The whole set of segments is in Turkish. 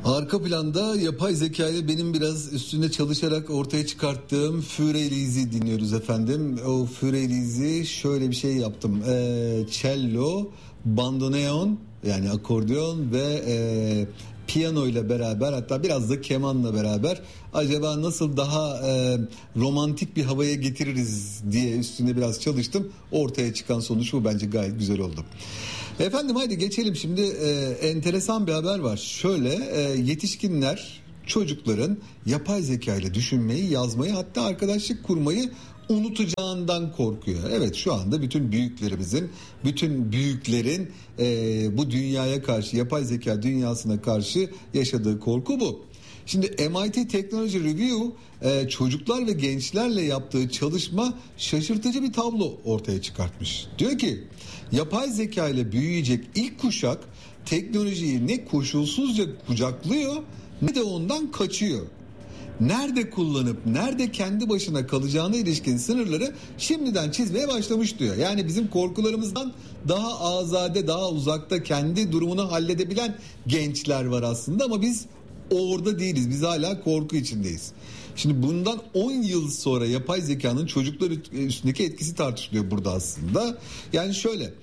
Arka planda yapay zeka ile benim biraz üstünde çalışarak ortaya çıkarttığım Füreliz'i dinliyoruz efendim. O Füreliz'i şöyle bir şey yaptım. Cello, bandoneon yani akordeon ve piyano ile beraber, hatta biraz da kemanla beraber acaba nasıl daha romantik bir havaya getiririz diye üstünde biraz çalıştım. Ortaya çıkan sonuç bu, bence gayet güzel oldu. Efendim haydi geçelim şimdi, enteresan bir haber var. Şöyle yetişkinler çocukların yapay zeka ile düşünmeyi, yazmayı, hatta arkadaşlık kurmayı unutacağından korkuyor. Evet, şu anda bütün büyüklerimizin, bütün büyüklerin bu dünyaya karşı, yapay zeka dünyasına karşı yaşadığı korku bu. Şimdi MIT Technology Review çocuklar ve gençlerle yaptığı çalışma şaşırtıcı bir tablo ortaya çıkartmış. Diyor ki yapay zeka ile büyüyecek ilk kuşak teknolojiyi ne koşulsuzca kucaklıyor ne de ondan kaçıyor. Nerede kullanıp nerede kendi başına kalacağına ilişkin sınırları şimdiden çizmeye başlamış diyor. Yani bizim korkularımızdan daha azade, daha uzakta kendi durumunu halledebilen gençler var aslında, ama biz orada değiliz. Biz hala korku içindeyiz. Şimdi bundan 10 yıl sonra yapay zekanın çocuklar üstündeki etkisi tartışılıyor burada aslında. Yani şöyle,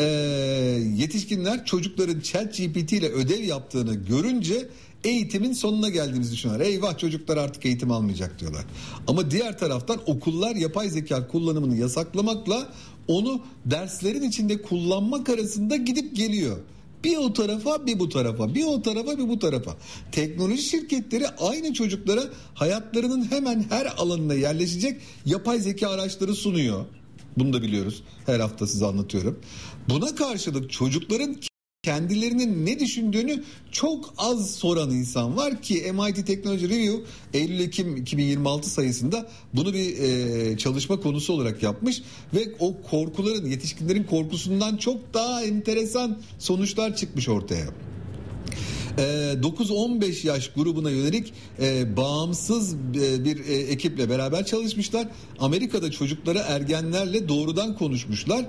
yetişkinler çocukların ChatGPT ile ödev yaptığını görünce eğitimin sonuna geldiğimizi düşünüyorlar. Eyvah, çocuklar artık eğitim almayacak diyorlar. Ama diğer taraftan okullar yapay zeka kullanımını yasaklamakla onu derslerin içinde kullanmak arasında gidip geliyor. Bir o tarafa bir bu tarafa, bir o tarafa bir bu tarafa. Teknoloji şirketleri aynı çocuklara hayatlarının hemen her alanına yerleşecek yapay zeka araçları sunuyor. Bunu da biliyoruz. Her hafta size anlatıyorum. Buna karşılık çocukların kendilerinin ne düşündüğünü çok az soran insan var ki MIT Technology Review Eylül-Ekim 2026 sayısında bunu bir çalışma konusu olarak yapmış ve o korkuların, yetişkinlerin korkusundan çok daha enteresan sonuçlar çıkmış ortaya. 9-15 yaş grubuna yönelik bağımsız bir ekiple beraber çalışmışlar. Amerika'da çocuklara, ergenlerle doğrudan konuşmuşlar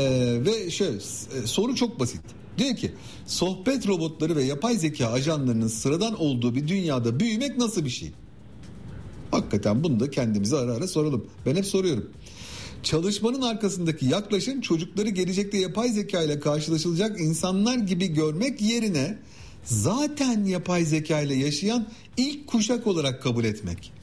ve soru çok basit. Diyor ki sohbet robotları ve yapay zeka ajanlarının sıradan olduğu bir dünyada büyümek nasıl bir şey? Hakikaten bunu da kendimize ara ara soralım. Ben hep soruyorum. Çalışmanın arkasındaki yaklaşım çocukları gelecekte yapay zeka ile karşılaşılacak insanlar gibi görmek yerine zaten yapay zeka ile yaşayan ilk kuşak olarak kabul etmek.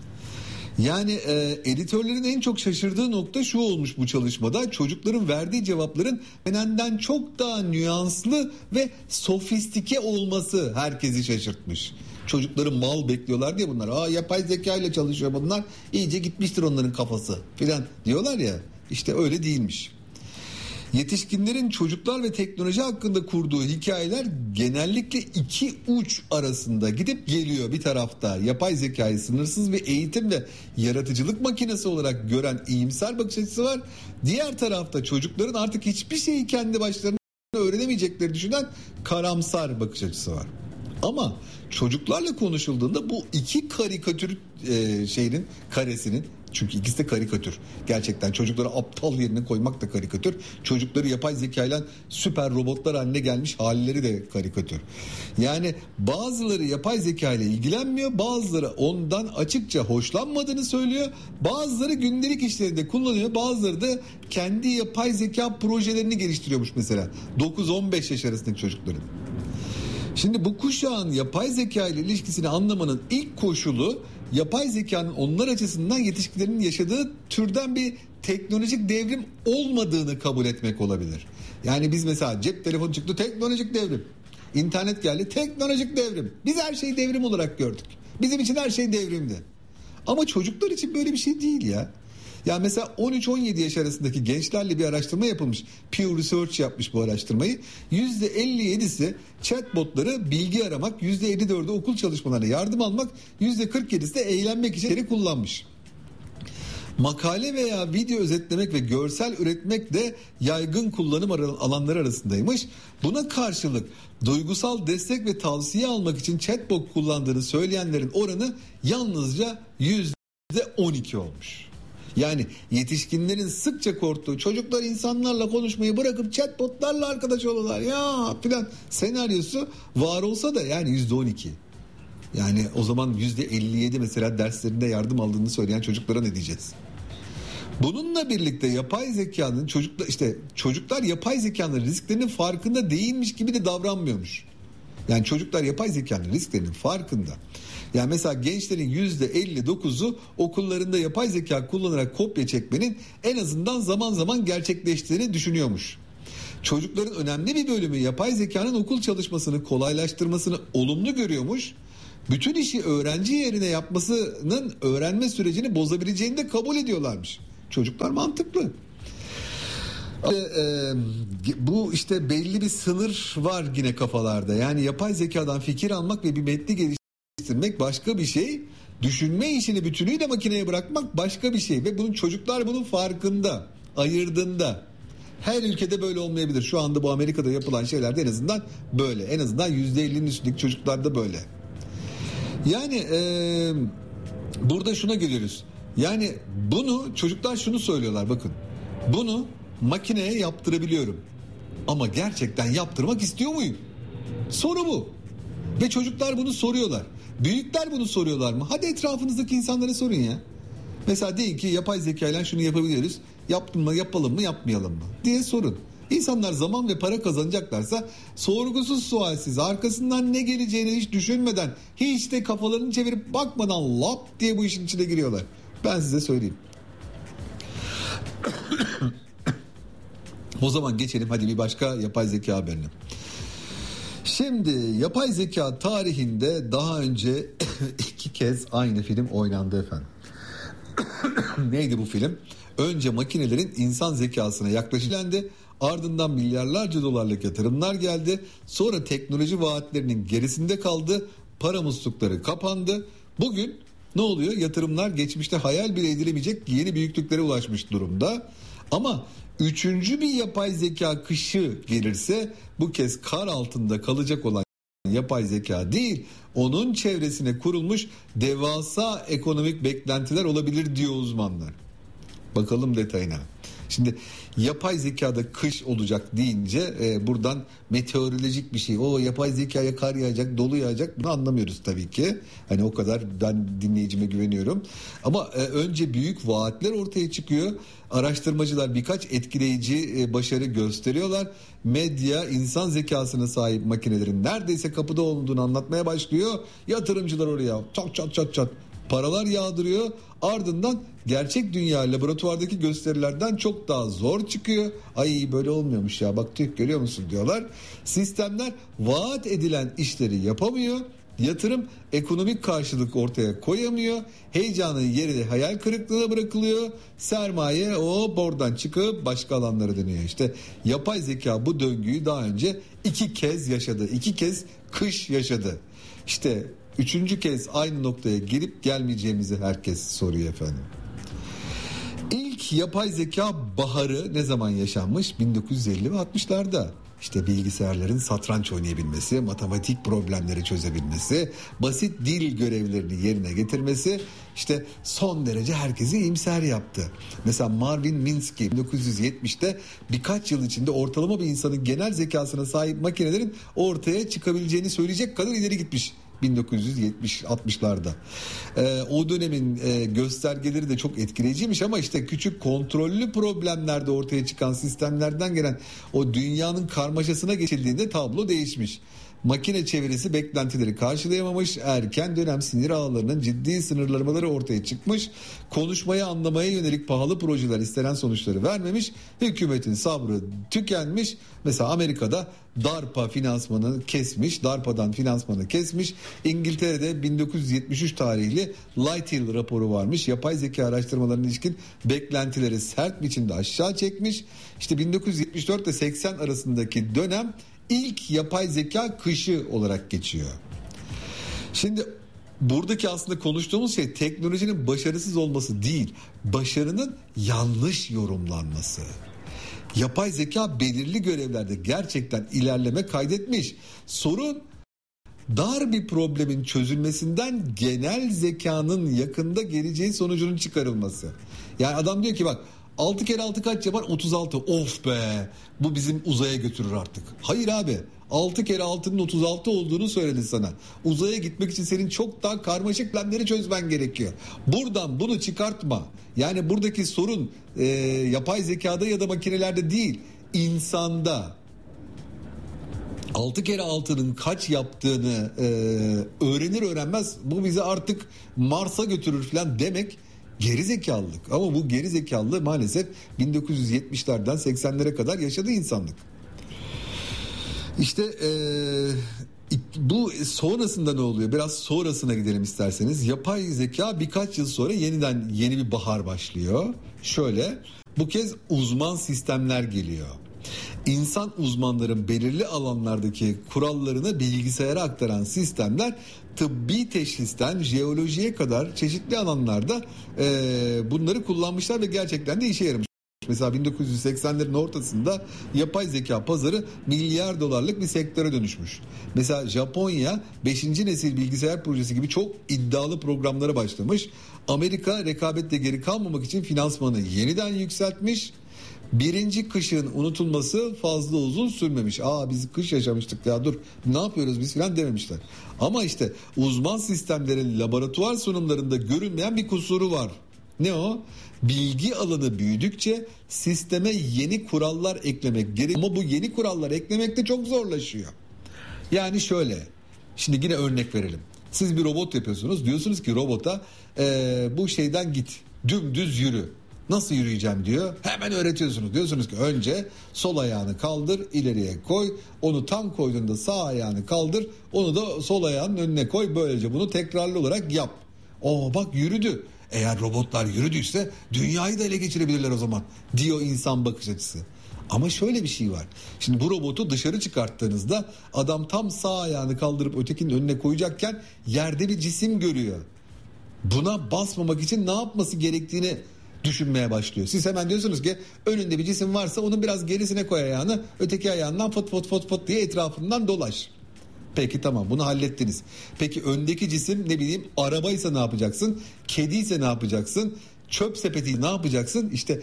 Yani editörlerin en çok şaşırdığı nokta şu olmuş bu çalışmada: çocukların verdiği cevapların benenden çok daha nüanslı ve sofistike olması herkesi şaşırtmış. Çocukları mal bekliyorlar diye bunlar. Yapay zeka ile çalışıyor bunlar, iyice gitmiştir onların kafası filan diyorlar ya, işte öyle değilmiş. Yetişkinlerin çocuklar ve teknoloji hakkında kurduğu hikayeler genellikle iki uç arasında gidip geliyor. Bir tarafta yapay zekayı sınırsız bir eğitim ve yaratıcılık makinesi olarak gören iyimser bakış açısı var. Diğer tarafta çocukların artık hiçbir şeyi kendi başlarına öğrenemeyecekleri düşünen karamsar bakış açısı var. Ama çocuklarla konuşulduğunda bu iki karikatür karesinin, çünkü ikisi de karikatür. Gerçekten çocukları aptal yerine koymak da karikatür. Çocukları yapay zekayla süper robotlar haline gelmiş halleri de karikatür. Yani bazıları yapay zeka ile ilgilenmiyor, bazıları ondan açıkça hoşlanmadığını söylüyor, bazıları gündelik işlerinde kullanıyor, bazıları da kendi yapay zeka projelerini geliştiriyormuş mesela 9-15 yaş arasındaki çocukların. Şimdi bu kuşağın yapay zeka ile ilişkisini anlamanın ilk koşulu yapay zekanın onlar açısından yetişkinlerin yaşadığı türden bir teknolojik devrim olmadığını kabul etmek olabilir. Yani biz mesela cep telefonu çıktı, teknolojik devrim. İnternet geldi, teknolojik devrim. Biz her şeyi devrim olarak gördük. Bizim için her şey devrimdi. Ama çocuklar için böyle bir şey değil ya. Ya mesela 13-17 yaş arasındaki gençlerle bir araştırma yapılmış. Pew Research yapmış bu araştırmayı. %57'si chatbotları bilgi aramak, %54'ü okul çalışmalarına yardım almak, %47'si de eğlenmek için kullanmış. Makale veya video özetlemek ve görsel üretmek de yaygın kullanım alanları arasındaymış. Buna karşılık duygusal destek ve tavsiye almak için chatbot kullandığını söyleyenlerin oranı yalnızca %12 olmuş. Yani yetişkinlerin sıkça korktuğu, çocuklar insanlarla konuşmayı bırakıp chatbotlarla arkadaş olurlar ya filan senaryosu var olsa da yani %12. Yani o zaman %57 mesela derslerinde yardım aldığını söyleyen çocuklara ne diyeceğiz? Bununla birlikte yapay zekanın çocuklar yapay zekanın risklerinin farkında değilmiş gibi de davranmıyormuş. Yani çocuklar yapay zekanın risklerinin farkında. Yani mesela gençlerin %59'u okullarında yapay zeka kullanarak kopya çekmenin en azından zaman zaman gerçekleştiğini düşünüyormuş. Çocukların önemli bir bölümü yapay zekanın okul çalışmasını kolaylaştırmasını olumlu görüyormuş. Bütün işi öğrenci yerine yapmasının öğrenme sürecini bozabileceğini de kabul ediyorlarmış. Çocuklar mantıklı. Bu işte belli bir sınır var yine kafalarda. Yani yapay zekadan fikir almak ve bir metni geliştirmek başka bir şey. Düşünme işini bütünüyle makineye bırakmak başka bir şey. Ve çocuklar bunun farkında, ayırdığında. Her ülkede böyle olmayabilir. Şu anda bu Amerika'da yapılan şeylerde en azından böyle. En azından %50'nin üstündeki çocuklarda böyle. Yani burada şuna geliyoruz. Yani çocuklar şunu söylüyorlar, bakın. Bunu makineye yaptırabiliyorum. Ama gerçekten yaptırmak istiyor muyum? Soru bu. Ve çocuklar bunu soruyorlar. Büyükler bunu soruyorlar mı? Hadi etrafınızdaki insanlara sorun ya. Mesela deyin ki yapay zeka ile şunu yapabiliyoruz. Yapalım mı, yapmayalım mı diye sorun. İnsanlar zaman ve para kazanacaklarsa sorgusuz sualsiz, arkasından ne geleceğini hiç düşünmeden, hiç de kafalarını çevirip bakmadan lap diye bu işin içine giriyorlar. Ben size söyleyeyim. O zaman geçelim hadi bir başka yapay zeka haberine. Şimdi yapay zeka tarihinde daha önce 2 kez aynı film oynandı efendim. Neydi bu film? Önce makinelerin insan zekasına yaklaşıldı. Ardından milyarlarca dolarlık yatırımlar geldi. Sonra teknoloji vaatlerinin gerisinde kaldı. Para muslukları kapandı. Bugün ne oluyor? Yatırımlar geçmişte hayal bile edilemeyecek yeni büyüklüklere ulaşmış durumda. Ama 3. bir yapay zeka kışı gelirse bu kez kar altında kalacak olan yapay zeka değil, onun çevresine kurulmuş devasa ekonomik beklentiler olabilir diyor uzmanlar. Bakalım detayına. Şimdi yapay zekada kış olacak deyince buradan meteorolojik bir şey. O yapay zekaya kar yağacak, dolu yağacak, bunu anlamıyoruz tabii ki. Hani o kadar ben dinleyicime güveniyorum. Ama önce büyük vaatler ortaya çıkıyor. Araştırmacılar birkaç etkileyici başarı gösteriyorlar. Medya insan zekasına sahip makinelerin neredeyse kapıda olduğunu anlatmaya başlıyor. Yatırımcılar oraya çat paralar yağdırıyor. Ardından gerçek dünya laboratuvardaki gösterilerden çok daha zor çıkıyor. Ay böyle olmuyormuş ya, bak tüh görüyor musun diyorlar. Sistemler vaat edilen işleri yapamıyor. Yatırım ekonomik karşılık ortaya koyamıyor. Heyecanın yeri hayal kırıklığına bırakılıyor. Sermaye oradan çıkıp başka alanlara dönüyor. İşte yapay zeka bu döngüyü daha önce 2 kez yaşadı. 2 kez kış yaşadı. İşte 3. kez aynı noktaya gelip gelmeyeceğimizi herkes soruyor efendim. İlk yapay zeka baharı ne zaman yaşanmış? 1950 ve 60'larda. İşte bilgisayarların satranç oynayabilmesi, matematik problemleri çözebilmesi, basit dil görevlerini yerine getirmesi işte son derece herkesi iyimser yaptı. Mesela Marvin Minsky 1970'te birkaç yıl içinde ortalama bir insanın genel zekasına sahip makinelerin ortaya çıkabileceğini söyleyecek kadar ileri gitmiş. 1970-60'larda. O dönemin göstergeleri de çok etkileyiciymiş ama işte küçük kontrollü problemlerde ortaya çıkan sistemlerden gelen o dünyanın karmaşasına geçildiğinde tablo değişmiş. Makine çevirisi beklentileri karşılayamamış, erken dönem sinir ağlarının ciddi sınırlamaları ortaya çıkmış, konuşmayı anlamaya yönelik pahalı projeler istenen sonuçları vermemiş, hükümetin sabrı tükenmiş. Mesela Amerika'da DARPA'dan finansmanı kesmiş. İngiltere'de 1973 tarihli Lighthill raporu varmış. Yapay zeka araştırmalarına ilişkin beklentileri sert biçimde aşağı çekmiş. İşte 1974 ile 80 arasındaki dönem İlk yapay zeka kışı olarak geçiyor. Şimdi buradaki aslında konuştuğumuz şey teknolojinin başarısız olması değil, başarının yanlış yorumlanması. Yapay zeka belirli görevlerde gerçekten ilerleme kaydetmiş. Sorun dar bir problemin çözülmesinden genel zekanın yakında geleceği sonucunun çıkarılması. Yani adam diyor ki bak 6 kere 6 kaç yapar? 36. Of be, bu bizim uzaya götürür artık. Hayır abi, 6 kere 6'nın 36 olduğunu söyledi sana. Uzaya gitmek için senin çok daha karmaşık planları çözmen gerekiyor. Buradan bunu çıkartma. Yani buradaki sorun yapay zekada ya da makinelerde değil, insanda. 6 kere 6'nın kaç yaptığını öğrenir öğrenmez bu bizi artık Mars'a götürür falan demek gerizekalılık. Ama bu gerizekalılığı maalesef 1970'lerden 80'lere kadar yaşadı insanlık. İşte bu sonrasında ne oluyor? Biraz sonrasına gidelim isterseniz. Yapay zeka birkaç yıl sonra yeniden yeni bir bahar başlıyor. Şöyle, bu kez uzman sistemler geliyor. İnsan uzmanların belirli alanlardaki kurallarını bilgisayara aktaran sistemler tıbbi teşhisten jeolojiye kadar çeşitli alanlarda bunları kullanmışlar ve gerçekten de işe yaramış. Mesela 1980'lerin ortasında yapay zeka pazarı milyar dolarlık bir sektöre dönüşmüş. Mesela Japonya 5. nesil bilgisayar projesi gibi çok iddialı programlara başlamış. Amerika rekabette geri kalmamak için finansmanı yeniden yükseltmiş. Birinci kışın unutulması fazla uzun sürmemiş. Biz kış yaşamıştık ya, dur ne yapıyoruz biz falan dememişler. Ama işte uzman sistemlerin laboratuvar sunumlarında görünmeyen bir kusuru var. Ne o? Bilgi alanı büyüdükçe sisteme yeni kurallar eklemek gerekiyor. Ama bu yeni kurallar eklemek de çok zorlaşıyor. Yani şöyle, şimdi yine örnek verelim. Siz bir robot yapıyorsunuz, diyorsunuz ki robota bu şeyden git, dümdüz yürü. Nasıl yürüyeceğim diyor. Hemen öğretiyorsunuz. Diyorsunuz ki önce sol ayağını kaldır, ileriye koy. Onu tam koyduğunda sağ ayağını kaldır. Onu da sol ayağının önüne koy. Böylece bunu tekrarlı olarak yap. Bak yürüdü. Eğer robotlar yürüdüyse dünyayı da ele geçirebilirler o zaman, diyor insan bakış açısı. Ama şöyle bir şey var. Şimdi bu robotu dışarı çıkarttığınızda adam tam sağ ayağını kaldırıp ötekinin önüne koyacakken yerde bir cisim görüyor. Buna basmamak için ne yapması gerektiğini düşünmeye başlıyor. Siz hemen diyorsunuz ki önünde bir cisim varsa onun biraz gerisine koy ayağını, öteki ayağından fıt fıt fıt fıt diye etrafından dolaş. Peki tamam, bunu hallettiniz. Peki öndeki cisim ne bileyim arabaysa ne yapacaksın? Kediyse ne yapacaksın? Çöp sepeti ne yapacaksın? İşte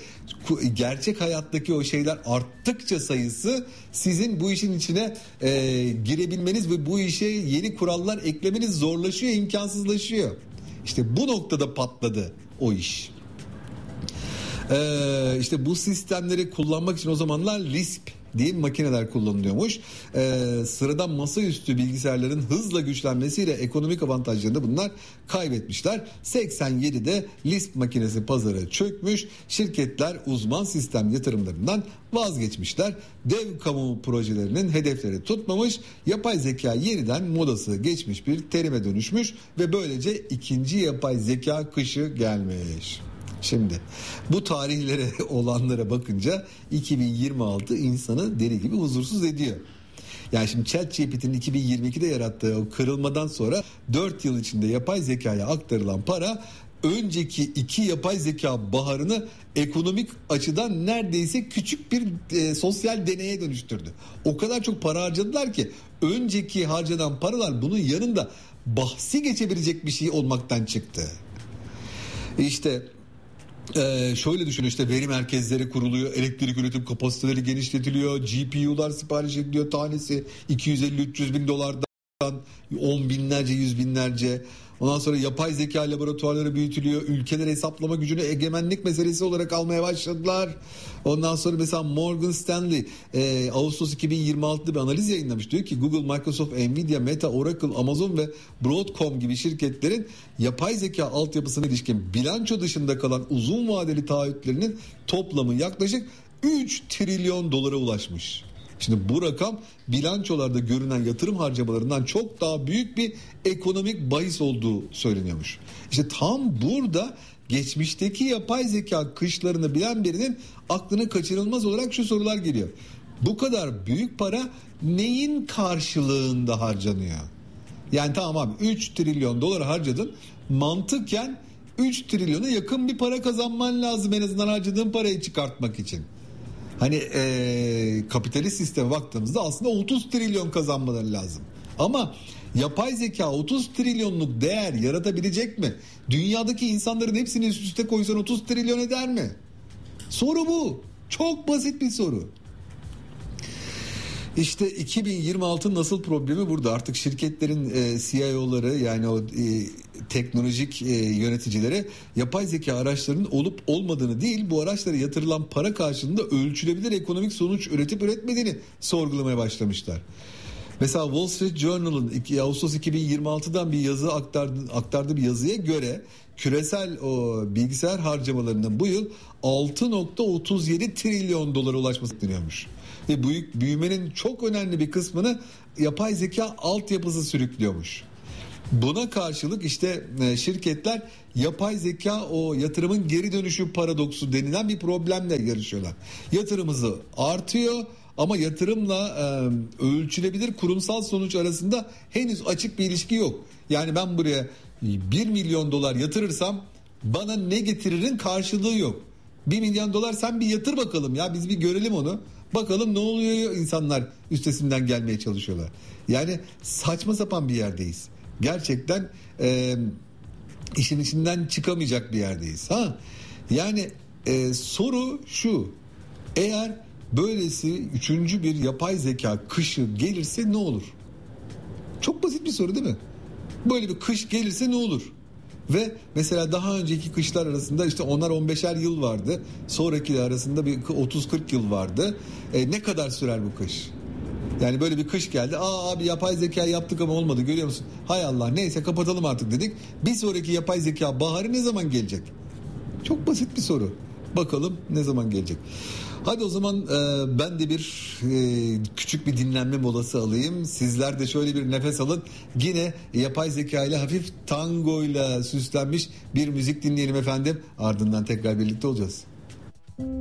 gerçek hayattaki o şeyler arttıkça sayısı sizin bu işin içine girebilmeniz ve bu işe yeni kurallar eklemeniz zorlaşıyor, imkansızlaşıyor. İşte bu noktada patladı o iş. İşte bu sistemleri kullanmak için o zamanlar Lisp diye makineler kullanılıyormuş. Sıradan masaüstü bilgisayarların hızla güçlenmesiyle ekonomik avantajlarını da bunlar kaybetmişler. 87'de Lisp makinesi pazarı çökmüş. Şirketler uzman sistem yatırımlarından vazgeçmişler. Dev kamu projelerinin hedefleri tutmamış. Yapay zeka yeniden modası geçmiş bir terime dönüşmüş ve böylece ikinci yapay zeka kışı gelmiş. Şimdi bu tarihlere olanlara bakınca 2026 insanı deli gibi huzursuz ediyor. Yani şimdi ChatGPT'nin 2022'de yarattığı o kırılmadan sonra 4 yıl içinde yapay zekaya aktarılan para önceki 2 yapay zeka baharını ekonomik açıdan neredeyse küçük bir sosyal deneye dönüştürdü. O kadar çok para harcadılar ki önceki harcanan paralar bunun yanında bahsi geçebilecek bir şey olmaktan çıktı. İşte şöyle düşünün, işte veri merkezleri kuruluyor, elektrik üretim kapasiteleri genişletiliyor, GPU'lar sipariş ediliyor, tanesi 250-300 bin dolardan 10 binlerce 100 binlerce. Ondan sonra yapay zeka laboratuvarları büyütülüyor, ülkeler hesaplama gücünü egemenlik meselesi olarak almaya başladılar. Ondan sonra mesela Morgan Stanley Ağustos 2026'da bir analiz yayınlamış. Diyor ki Google, Microsoft, Nvidia, Meta, Oracle, Amazon ve Broadcom gibi şirketlerin yapay zeka altyapısına ilişkin bilanço dışında kalan uzun vadeli taahhütlerinin toplamı yaklaşık 3 trilyon dolara ulaşmış. Şimdi bu rakam bilançolarda görünen yatırım harcamalarından çok daha büyük bir ekonomik bahis olduğu söyleniyormuş. İşte tam burada geçmişteki yapay zeka kışlarını bilen birinin aklına kaçırılmaz olarak şu sorular geliyor. Bu kadar büyük para neyin karşılığında harcanıyor? Yani tamam abi 3 trilyon dolar harcadın, mantıken 3 trilyona yakın bir para kazanman lazım en azından harcadığın parayı çıkartmak için. Hani kapitalist sisteme baktığımızda aslında 30 trilyon kazanmaları lazım. Ama yapay zeka 30 trilyonluk değer yaratabilecek mi? Dünyadaki insanların hepsini üst üste koysan 30 trilyon eder mi? Soru bu. Çok basit bir soru. İşte 2026 nasıl problemi burada. Artık şirketlerin CIO'ları, yani o teknolojik yöneticileri yapay zeka araçlarının olup olmadığını değil, bu araçlara yatırılan para karşılığında ölçülebilir ekonomik sonuç üretip üretmediğini sorgulamaya başlamışlar. Mesela Wall Street Journal'ın Ağustos 2026'dan bir yazı aktardığı bir yazıya göre küresel o bilgisayar harcamalarının bu yıl 6.37 trilyon dolara ulaşması bekleniyormuş. Ve büyümenin çok önemli bir kısmını yapay zeka altyapısı sürüklüyormuş. Buna karşılık işte şirketler yapay zeka o yatırımın geri dönüşü paradoksu denilen bir problemle yarışıyorlar. Yatırım hızı artıyor ama yatırımla ölçülebilir kurumsal sonuç arasında henüz açık bir ilişki yok. Yani ben buraya 1 milyon dolar yatırırsam bana ne getiririn karşılığı yok. 1 milyon dolar sen bir yatır bakalım ya, biz bir görelim onu. Bakalım ne oluyor, insanlar üstesinden gelmeye çalışıyorlar. Yani saçma sapan bir yerdeyiz. Gerçekten işin içinden çıkamayacak bir yerdeyiz. Yani soru şu: eğer böylesi üçüncü bir yapay zeka kışı gelirse ne olur? Çok basit bir soru değil mi? Böyle bir kış gelirse ne olur? Ve mesela daha önceki kışlar arasında işte 10'ar-15'er yıl vardı. Sonraki arasında bir 30-40 yıl vardı. Ne kadar sürer bu kış? Yani böyle bir kış geldi. Abi yapay zeka yaptık ama olmadı, görüyor musun? Hay Allah, neyse kapatalım artık dedik. Bir sonraki yapay zeka baharı ne zaman gelecek? Çok basit bir soru. Bakalım ne zaman gelecek? Hadi o zaman ben de küçük bir dinlenme molası alayım. Sizler de şöyle bir nefes alın. Yine yapay zeka ile hafif tango ile süslenmiş bir müzik dinleyelim efendim. Ardından tekrar birlikte olacağız.